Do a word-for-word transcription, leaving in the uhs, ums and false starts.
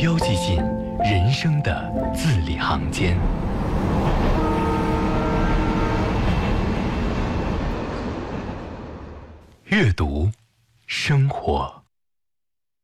标记进人生的字里行间。阅读，生活。